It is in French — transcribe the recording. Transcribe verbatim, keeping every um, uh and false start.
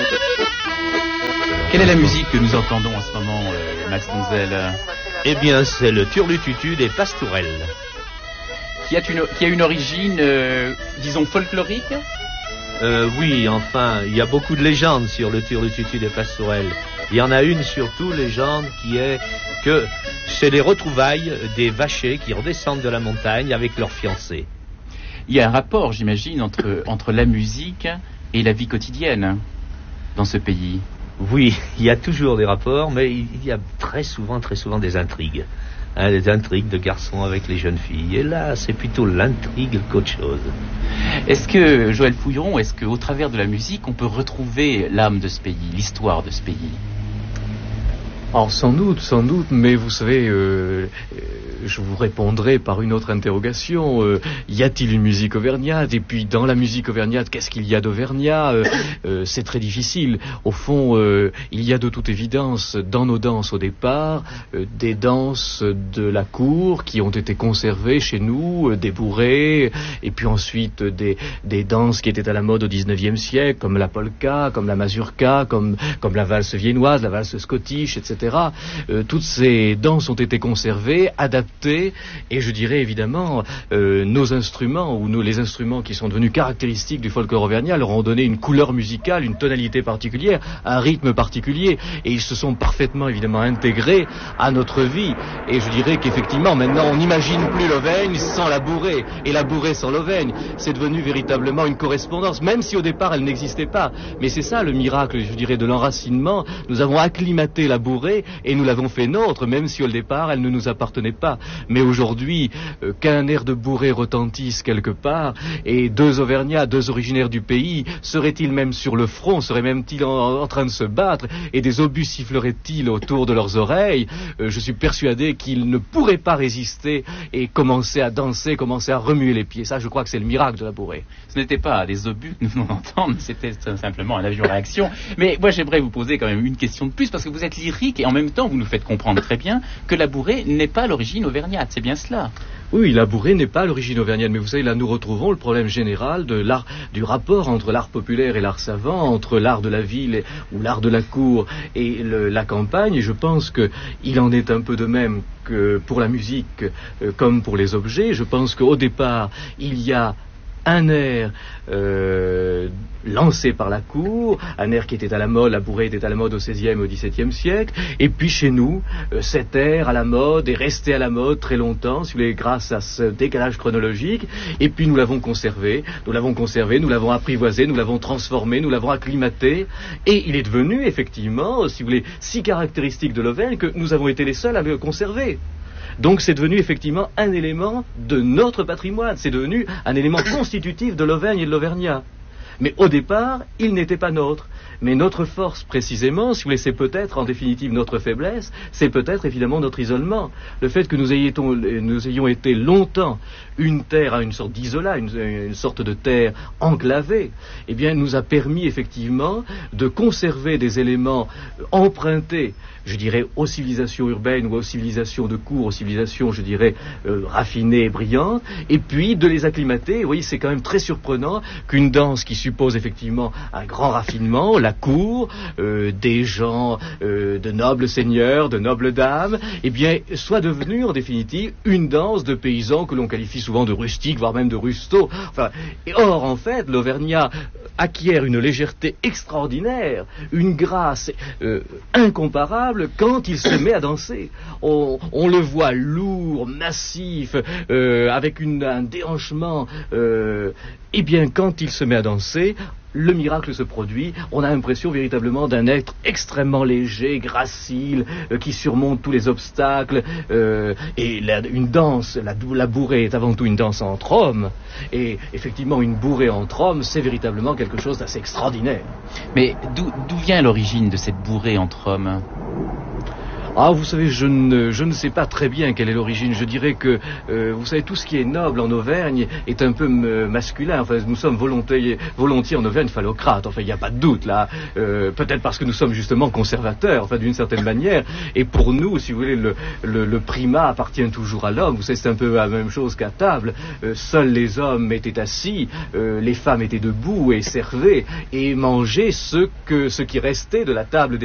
Quelle est la musique que nous entendons en ce moment, euh, Max Donzel? Eh bien, c'est le Turlututu des Pastourelles. Qui a une, qui a une origine, euh, disons, folklorique? euh, Oui, enfin, il y a beaucoup de légendes sur le Turlututu des Pastourelles. Il y en a une surtout, légende, qui est que c'est les retrouvailles des vachers qui redescendent de la montagne avec leurs fiancés. Il y a un rapport, j'imagine, entre, entre la musique et la vie quotidienne dans ce pays. Oui, il y a toujours des rapports, mais il y a très souvent, très souvent des intrigues. Hein, des intrigues de garçons avec les jeunes filles. Et là, c'est plutôt l'intrigue qu'autre chose. Est-ce que, Joël Fouilleron, est-ce qu'au travers de la musique, on peut retrouver l'âme de ce pays, l'histoire de ce pays? Alors sans doute, sans doute, mais vous savez, euh, je vous répondrai par une autre interrogation. Euh, y a-t-il une musique auvergnate? Et puis dans la musique auvergnate, qu'est-ce qu'il y a d'auvergnat? euh, euh, C'est très difficile. Au fond, euh, il y a de toute évidence dans nos danses au départ euh, des danses de la cour qui ont été conservées chez nous, euh, des bourrées, et puis ensuite des, des danses qui étaient à la mode au dix-neuvième siècle, comme la polka, comme la mazurka, comme, comme la valse viennoise, la valse scottish, et cetera. Euh, toutes ces danses ont été conservées, adaptées, et je dirais évidemment euh, nos instruments, ou nos, les instruments qui sont devenus caractéristiques du folklore auvergnat, leur ont donné une couleur musicale, une tonalité particulière, un rythme particulier, et ils se sont parfaitement évidemment intégrés à notre vie. Et je dirais qu'effectivement maintenant on n'imagine plus l'Auvergne sans la bourrée, et la bourrée sans l'Auvergne. C'est devenu véritablement une correspondance, même si au départ elle n'existait pas. Mais c'est ça le miracle, je dirais, de l'enracinement. Nous avons acclimaté la bourrée et nous l'avons fait nôtre, même si au départ elle ne nous appartenait pas. Mais aujourd'hui, euh, qu'un air de bourrée retentisse quelque part, et deux Auvergnats, deux originaires du pays, seraient-ils même sur le front, seraient même-ils en, en train de se battre, et des obus siffleraient-ils autour de leurs oreilles, euh, je suis persuadé qu'ils ne pourraient pas résister et commencer à danser, commencer à remuer les pieds. Ça, je crois que c'est le miracle de la bourrée. Ce n'était pas des obus que nous venons d'entendre, c'était simplement un avion-réaction. Mais moi, j'aimerais vous poser quand même une question de plus, parce que vous êtes lyrique, et en même temps, vous nous faites comprendre très bien que la bourrée n'est pas l'origine auvergnate, c'est bien cela? Oui, la bourrée n'est pas l'origine auvergnate, mais vous savez, là nous retrouvons le problème général de l'art, du rapport entre l'art populaire et l'art savant, entre l'art de la ville et, ou l'art de la cour et le, la campagne, et je pense qu'il en est un peu de même que pour la musique euh, comme pour les objets. Je pense qu'au départ, il y a un air euh, lancé par la cour, un air qui était à la mode, la bourrée était à la mode au seizième, au dix-septième siècle, et puis chez nous, euh, cet air à la mode est resté à la mode très longtemps, si vous voulez, grâce à ce décalage chronologique, et puis nous l'avons conservé, nous l'avons conservé, nous l'avons apprivoisé, nous l'avons transformé, nous l'avons acclimaté, et il est devenu effectivement, si vous voulez, si caractéristique de l'Auvergne que nous avons été les seuls à le conserver. Donc c'est devenu effectivement un élément de notre patrimoine, c'est devenu un élément constitutif de l'Auvergne et de l'Auvergnat. Mais au départ, il n'était pas nôtre. Mais notre force, précisément, si vous voulez, c'est peut-être en définitive notre faiblesse, c'est peut-être évidemment notre isolement. Le fait que nous ayons, nous ayons été longtemps une terre, une sorte d'isolat, une, une sorte de terre enclavée, eh bien, nous a permis effectivement de conserver des éléments empruntés, je dirais, aux civilisations urbaines ou aux civilisations de cour, aux civilisations, je dirais, euh, raffinées et brillantes, et puis de les acclimater. Oui, c'est quand même très surprenant qu'une danse qui suppose effectivement un grand raffinement, la cour, euh, des gens euh, de nobles seigneurs, de nobles dames, eh bien, soit devenue en définitive une danse de paysans que l'on qualifie souvent de rustiques, voire même de rustos. Enfin, et or, en fait, l'Auvergnat acquiert une légèreté extraordinaire, une grâce euh, incomparable quand il se met à danser. On, on le voit lourd, massif, euh, avec une, un déhanchement. Euh, eh bien, quand il se met à danser, le miracle se produit. On a l'impression véritablement d'un être extrêmement léger, gracile, euh, qui surmonte tous les obstacles. Euh, et la, une danse, la, la bourrée est avant tout une danse entre hommes. Et effectivement, une bourrée entre hommes, c'est véritablement quelque chose d'assez extraordinaire. Mais d'où, d'où vient l'origine de cette bourrée entre hommes ? Ah, vous savez, je ne, je ne sais pas très bien quelle est l'origine. Je dirais que, euh, vous savez, tout ce qui est noble en Auvergne est un peu euh, masculin. Enfin, nous sommes volontiers, volontiers en Auvergne phallocrates. Enfin, il n'y a pas de doute là. Euh, peut-être parce que nous sommes justement conservateurs, enfin, d'une certaine manière. Et pour nous, si vous voulez, le, le, le primat appartient toujours à l'homme. Vous savez, c'est un peu la même chose qu'à table. Euh, seuls les hommes étaient assis, euh, les femmes étaient debout et servaient et mangeaient ce que, ce qui restait de la table des